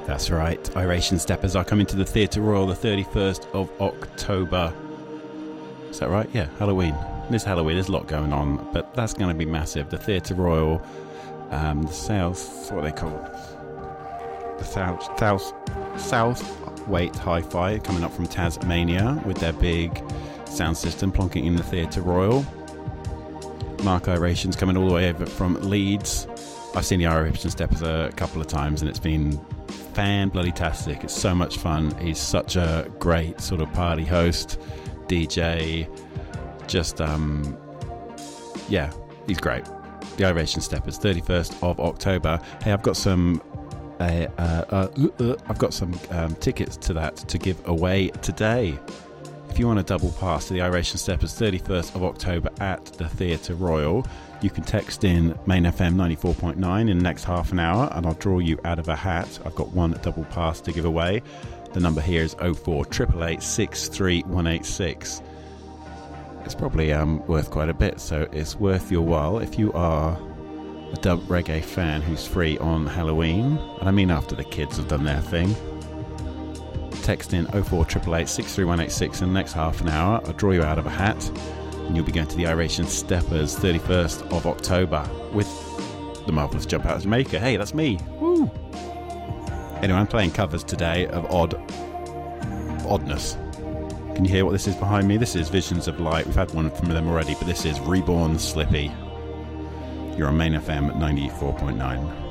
That's right, Iration Steppers are coming to the Theatre Royal the 31st of October. Is that right? Yeah, Halloween. This Halloween, there's a lot going on, but that's going to be massive. The Theatre Royal, the South, what are they called? The South Weight Hi-Fi coming up from Tasmania with their big sound system plonking in the Theatre Royal. Mark Iration's coming all the way over from Leeds. I've seen the Iration Steppers a couple of times and it's been fan-bloody-tastic. It's so much fun. He's such a great sort of party host, DJ, just, yeah, he's great. The Iration Steppers, 31st of October. Hey, I've got some tickets to that to give away today. If you want a double pass to the Iration Steppers 31st of October at the Theatre Royal, you can text in Main FM 94.9 in the next half an hour and I'll draw you out of a hat. I've got one double pass to give away. The number here is 0488 63186. It's probably worth quite a bit, so it's worth your while if you are a dub reggae fan who's free on Halloween, and I mean after the kids have done their thing. Text in 0488 63186 in the next half an hour. I'll draw you out of a hat and you'll be going to the Iration Steppers 31st of October with the Marvellous Jump Out of Jamaica. Hey, that's me. Woo! Anyway, I'm playing covers today of oddness. Can you hear what this is behind me? This is Visions of Light. We've had one from them already, but this is Reborn Slippy. You're on Main FM 94.9.